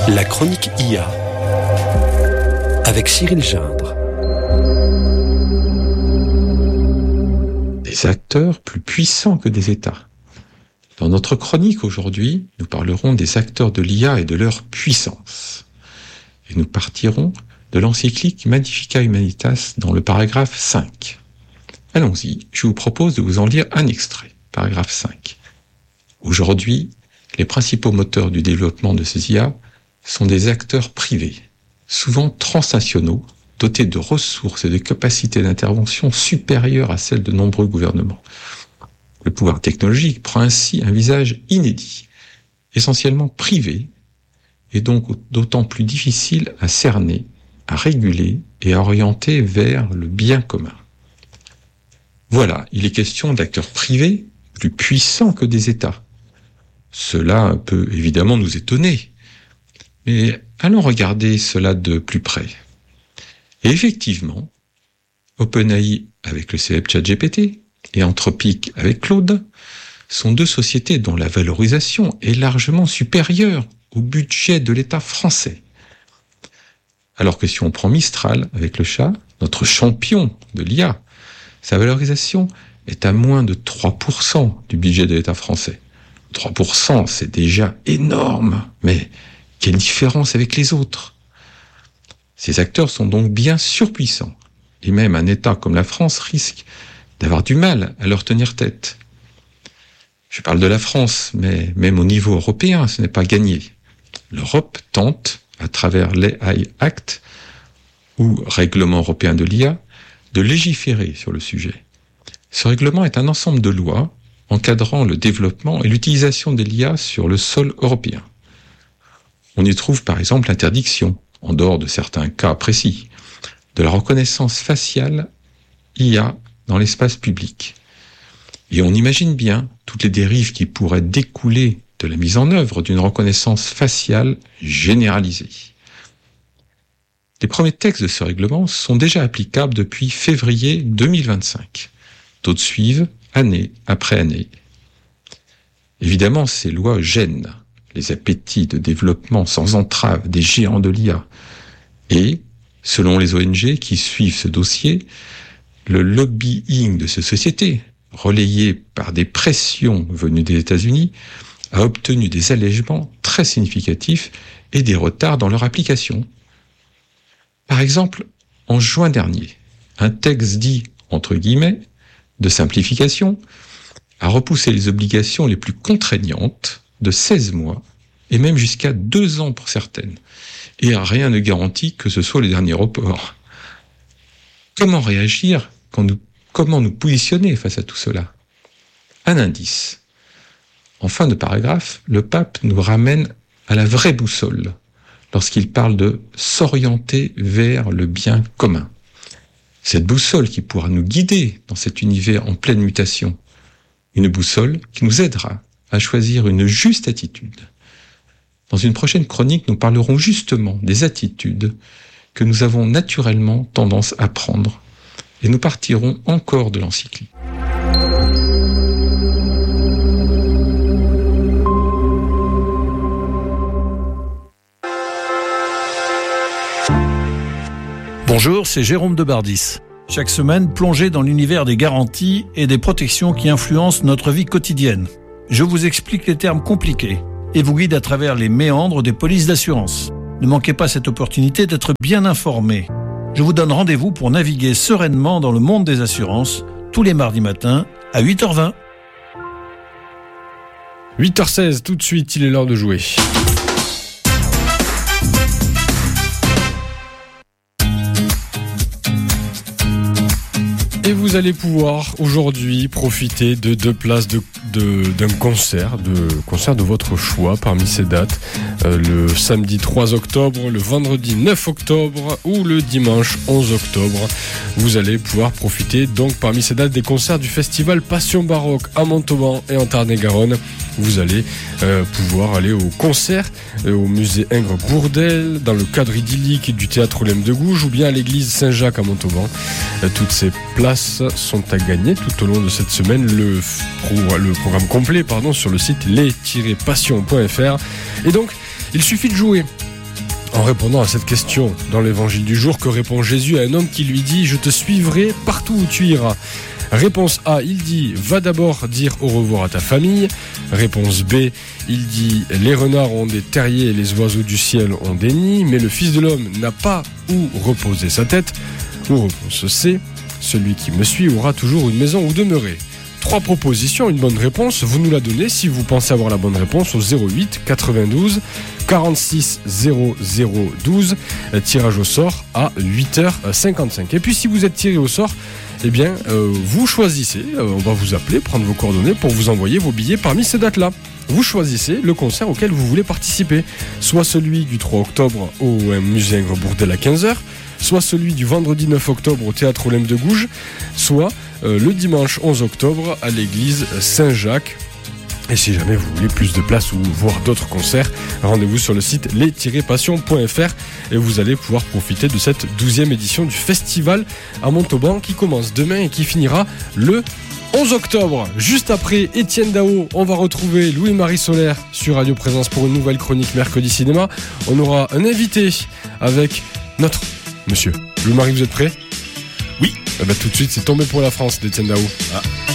La chronique IA avec Cyril Gindre. Des acteurs plus puissants que des États. Dans notre chronique aujourd'hui, nous parlerons des acteurs de l'IA et de leur puissance. Et nous partirons de l'encyclique Magnificat Humanitas dans le paragraphe 5. Allons-y, je vous propose de vous en lire un extrait. Paragraphe 5. Aujourd'hui, les principaux moteurs du développement de ces IA sont des acteurs privés, souvent transnationaux, dotés de ressources et de capacités d'intervention supérieures à celles de nombreux gouvernements. Le pouvoir technologique prend ainsi un visage inédit, essentiellement privé, et donc d'autant plus difficile à cerner, à réguler et à orienter vers le bien commun. Voilà, il est question d'acteurs privés plus puissants que des États. Cela peut évidemment nous étonner, mais allons regarder cela de plus près. Et effectivement, OpenAI avec le célèbre ChatGPT et Anthropic avec Claude sont deux sociétés dont la valorisation est largement supérieure au budget de l'État français. Alors que si on prend Mistral avec le chat, notre champion de l'IA, sa valorisation est à moins de 3% du budget de l'État français. 3%, c'est déjà énorme, mais quelle différence avec les autres ? Ces acteurs sont donc bien surpuissants, et même un État comme la France risque d'avoir du mal à leur tenir tête. Je parle de la France, mais même au niveau européen, ce n'est pas gagné. L'Europe tente, à travers l'AI Act, ou Règlement européen de l'IA, de légiférer sur le sujet. Ce règlement est un ensemble de lois encadrant le développement et l'utilisation de l'IA sur le sol européen. On y trouve par exemple l'interdiction, en dehors de certains cas précis, de la reconnaissance faciale IA dans l'espace public. Et on imagine bien toutes les dérives qui pourraient découler de la mise en œuvre d'une reconnaissance faciale généralisée. Les premiers textes de ce règlement sont déjà applicables depuis février 2025. D'autres suivent année après année. Évidemment, ces lois gênent les appétits de développement sans entrave des géants de l'IA. Et, selon les ONG qui suivent ce dossier, le lobbying de ces sociétés, relayé par des pressions venues des États-Unis, a obtenu des allègements très significatifs et des retards dans leur application. Par exemple, en juin dernier, un texte dit, entre guillemets, de simplification, a repoussé les obligations les plus contraignantes de 16 mois et même jusqu'à 2 ans pour certaines. Et rien ne garantit que ce soit le dernier report. Comment réagir comment nous positionner face à tout cela ? Un indice. En fin de paragraphe, le pape nous ramène à la vraie boussole lorsqu'il parle de s'orienter vers le bien commun. Cette boussole qui pourra nous guider dans cet univers en pleine mutation. Une boussole qui nous aidera à choisir une juste attitude. Dans une prochaine chronique, nous parlerons justement des attitudes que nous avons naturellement tendance à prendre. Et nous partirons encore de l'encyclique. Bonjour, c'est Jérôme Debardis. Chaque semaine, plongez dans l'univers des garanties et des protections qui influencent notre vie quotidienne. Je vous explique les termes compliqués et vous guide à travers les méandres des polices d'assurance. Ne manquez pas cette opportunité d'être bien informé. Je vous donne rendez-vous pour naviguer sereinement dans le monde des assurances tous les mardis matins à 8h20. 8h16, tout de suite, il est l'heure de jouer. Et vous allez pouvoir aujourd'hui profiter de 2 places d'un concert de votre choix parmi ces dates. Le samedi 3 octobre, le vendredi 9 octobre ou le dimanche 11 octobre. Vous allez pouvoir profiter donc parmi ces dates des concerts du festival Passion Baroque à Montauban et en Tarn-et-Garonne. Vous allez pouvoir aller au concert au musée Ingres-Bourdelle, dans le cadre idyllique du théâtre Olympe de Gouges ou bien à l'église Saint-Jacques à Montauban. Toutes ces places sont à gagner tout au long de cette semaine. Le programme complet sur le site les-passions.fr. Et donc, il suffit de jouer. En répondant à cette question dans l'évangile du jour, que répond Jésus à un homme qui lui dit « Je te suivrai partout où tu iras ». Réponse A, il dit « Va d'abord dire au revoir à ta famille ». Réponse B, il dit « Les renards ont des terriers et les oiseaux du ciel ont des nids, mais le Fils de l'homme n'a pas où reposer sa tête ». Ou réponse C, « Celui qui me suit aura toujours une maison où demeurer ». 3 propositions, une bonne réponse, vous nous la donnez si vous pensez avoir la bonne réponse au 08 92 46 0012, tirage au sort à 8h55. Et puis si vous êtes tiré au sort, eh bien vous choisissez, on va vous appeler, prendre vos coordonnées pour vous envoyer vos billets parmi ces dates-là. Vous choisissez le concert auquel vous voulez participer, soit celui du 3 octobre au musée Ingres-Bourdelle à 15h, soit celui du vendredi 9 octobre au théâtre Olympe de Gouges, soit le dimanche 11 octobre à l'église Saint-Jacques. Et si jamais vous voulez plus de place ou voir d'autres concerts, rendez-vous sur le site les-passions.fr et vous allez pouvoir profiter de cette 12e édition du festival à Montauban qui commence demain et qui finira le 11 octobre. Juste après Étienne Dao, on va retrouver Louis-Marie Solaire sur Radio Présence pour une nouvelle chronique Mercredi Cinéma. On aura un invité avec notre monsieur. Louis-Marie, vous êtes prêt ? Oui. Tout de suite, c'est Tombé pour la France d'Étienne Dao. Ah.